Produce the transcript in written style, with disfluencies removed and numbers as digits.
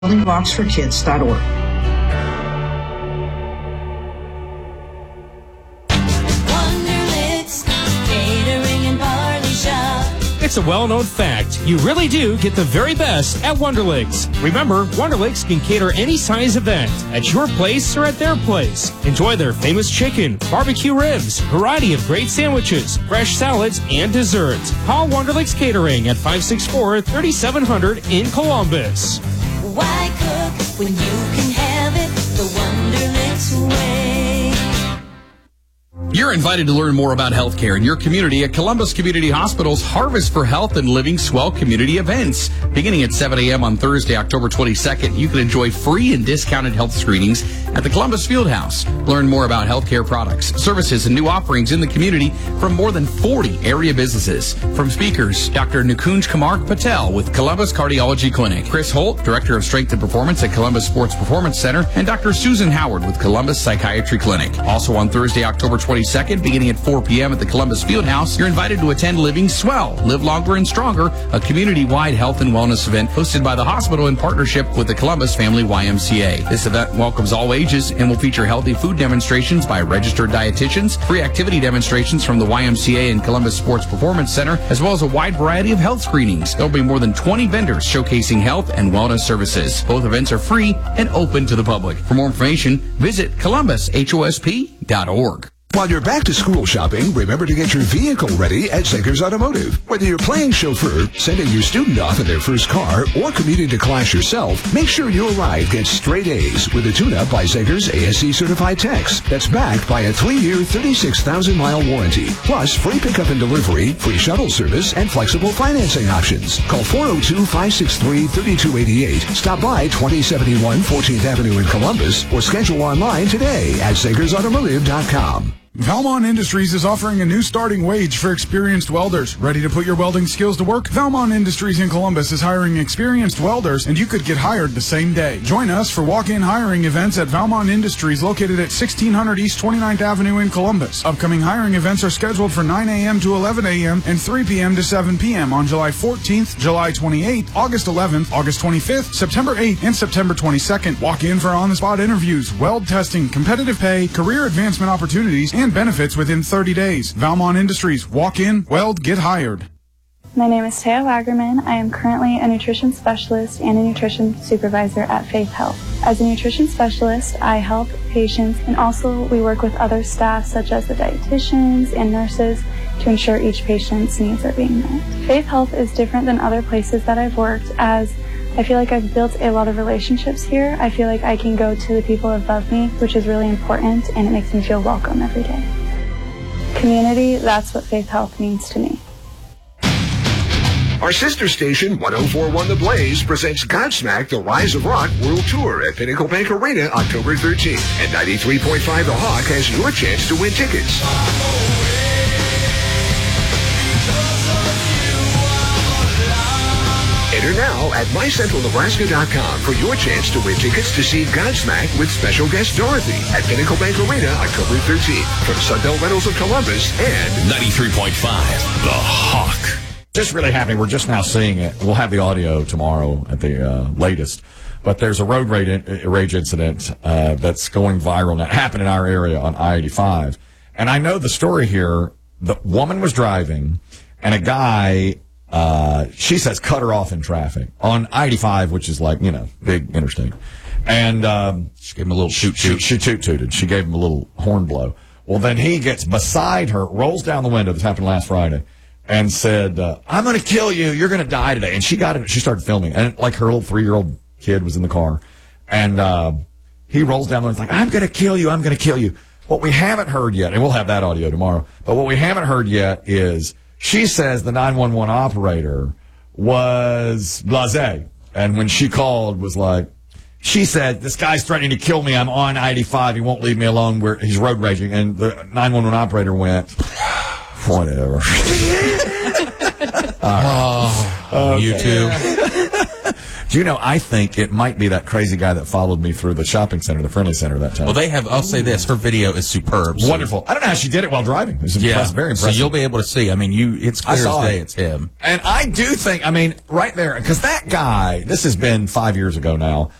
buildingblocksforkids.org. It's a well-known fact. You really do get the very best at Wonderlicks. Remember, Wonderlicks can cater any size event at your place or at their place. Enjoy their famous chicken, barbecue ribs, variety of great sandwiches, fresh salads, and desserts. Call Wonderlicks Catering at 564-3700 in Columbus. Why cook when you can have it the Wonderlicks way? You're invited to learn more about healthcare in your community at Columbus Community Hospital's Harvest for Health and Living Swell community events. Beginning at 7 a.m. on Thursday, October 22nd, you can enjoy free and discounted health screenings at the Columbus Fieldhouse. Learn more about healthcare products, services, and new offerings in the community from more than 40 area businesses. From speakers, Dr. Nikunj Kumar Patel with Columbus Cardiology Clinic, Chris Holt, Director of Strength and Performance at Columbus Sports Performance Center, and Dr. Susan Howard with Columbus Psychiatry Clinic. Also on Thursday, October 22nd, beginning at 4 p.m. at the Columbus Fieldhouse, you're invited to attend Living Swell, Live Longer and Stronger, a community-wide health and wellness event hosted by the hospital in partnership with the Columbus Family YMCA. This event welcomes all ages and will feature healthy food demonstrations by registered dietitians, free activity demonstrations from the YMCA and Columbus Sports Performance Center, as well as a wide variety of health screenings. There will be more than 20 vendors showcasing health and wellness services. Both events are free and open to the public. For more information, visit columbusHOSP.org. While you're back to school shopping, remember to get your vehicle ready at Zekers Automotive. Whether you're playing chauffeur, sending your student off in their first car, or commuting to class yourself, make sure your ride gets straight A's with a tune-up by Zekers ASC Certified Techs. That's backed by a 3-year, 36,000-mile warranty. Plus, free pickup and delivery, free shuttle service, and flexible financing options. Call 402-563-3288. Stop by 2071 14th Avenue in Columbus, or schedule online today at ZekersAutomotive.com. Valmont Industries is offering a new starting wage for experienced welders. Ready to put your welding skills to work? Valmont Industries in Columbus is hiring experienced welders, and you could get hired the same day. Join us for walk-in hiring events at Valmont Industries located at 1600 East 29th Avenue in Columbus. Upcoming hiring events are scheduled for 9 a.m. to 11 a.m. and 3 p.m. to 7 p.m. on July 14th, July 28th, August 11th, August 25th, September 8th, and September 22nd. Walk in for on-the-spot interviews, weld testing, competitive pay, career advancement opportunities, and benefits within 30 days. Valmont Industries. Walk in, weld, get hired. My name is Taya Wagerman. I am currently a nutrition specialist and a nutrition supervisor at Faith Health. As a nutrition specialist, I help patients, and also we work with other staff such as the dietitians and nurses to ensure each patient's needs are being met. Faith Health is different than other places that I've worked, as I feel like I've built a lot of relationships here. I feel like I can go to the people above me, which is really important, and it makes me feel welcome every day. Community, that's what Faith Health means to me. Our sister station, 104.1 The Blaze, presents Godsmack The Rise of Rock World Tour at Pinnacle Bank Arena October 13th. And 93.5 The Hawk has your chance to win tickets. Enter now at mycentralnebraska.com for your chance to win tickets to see Godsmack with special guest Dorothy at Pinnacle Bank Arena October 13th from Sunbelt Rentals of Columbus and 93.5 The Hawk. Just really happy. We're just now seeing it. We'll have the audio tomorrow at the latest. But there's a road rage incident that's going viral now. It happened in our area on I-85. And I know the story here. The woman was driving, and a guy, she says, cut her off in traffic on I-85, which is like, you know, big interstate. And she gave him a little shoot. She toot-tooted. She gave him a little horn blow. Well, then he gets beside her, rolls down the window. This happened last Friday. And said, I'm going to kill you. You're going to die today. And she got it. She started filming. And like her little 3-year-old kid was in the car. And he rolls down and like, I'm going to kill you. I'm going to kill you. What we haven't heard yet, and we'll have that audio tomorrow, but what we haven't heard yet is she says the 911 operator was blasé. And when she called, was like, she said, this guy's threatening to kill me. I'm on I-85. He won't leave me alone. He's road raging. And the 911 operator went, whatever. You too. Do you know, I think it might be that crazy guy that followed me through the shopping center, the Friendly Center that time. Well, they have, I'll say this, her video is superb. So. Wonderful. I don't know how she did it while driving. It was impressive, very impressive. So you'll be able to see. I mean, it's clear as day it's him. And I do think, I mean, right there, because that guy, this has been 5 years ago now,